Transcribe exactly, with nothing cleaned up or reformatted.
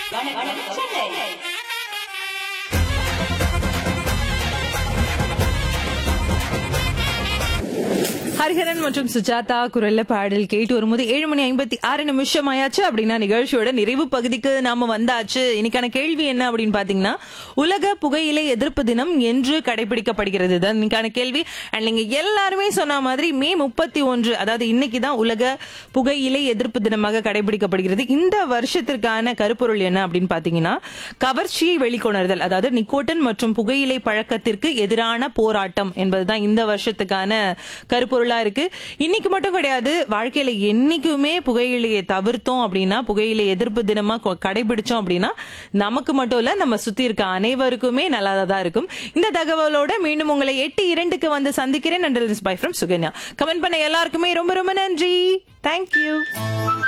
வணக்கம் சென்னை. ஹரிஹரன் மற்றும் சுஜாதா குரல்ல பாடல் கேட்டு வரும்போது ஏழு மணி ஐம்பத்தி ஆறு நிமிஷம் ஆயாச்சு அப்படின்னா நிகழ்ச்சியோட நிறைவு பகுதிக்கு நாம வந்தாச்சு. இன்னைக்கான கேள்வி என்ன அப்படின்னு பாத்தீங்கன்னா, உலக புகையிலை எதிர்ப்பு தினம் என்று கடைபிடிக்கப்படுகிறது தான் இன்னைக்கான கேள்வி. அண்ட் நீங்க எல்லாருமே சொன்ன மாதிரி மே முப்பத்தி ஒன்று அதாவது இன்னைக்கு தான் உலக புகையிலை எதிர்ப்பு தினமாக கடைபிடிக்கப்படுகிறது. இந்த வருஷத்திற்கான கருப்பொருள் என்ன அப்படின்னு பாத்தீங்கன்னா, கவர்ச்சியை வெளிக்கொணர்தல், அதாவது நிக்கோட்டின் மற்றும் புகையிலை பழக்கத்திற்கு எதிரான போராட்டம் என்பதுதான் இந்த வருஷத்துக்கான கருப்பொருளா இருக்கு. இன்னைக்கு மட்டும் கிடையாது, வாழ்க்கையில என்னைக்குமே புகையிலையை தவிர்த்தோம் அப்படின்னா, புகையிலை எதிர்ப்பு தினமா கடைபிடிச்சோம் அப்படின்னா நமக்கு மட்டும் இல்ல, நம்ம சுத்தி இருக்க அனைவருக்குமே நல்லதா இருக்கும். இந்த தகவலோட மீண்டும் உங்களை எட்டு இரண்டுக்கு வந்து சந்திக்கிறேன். By from Sukanya. கமெண்ட் பண்ண எல்லாருக்குமே ரொம்ப ரொம்ப நன்றி. தேங்க்யூ.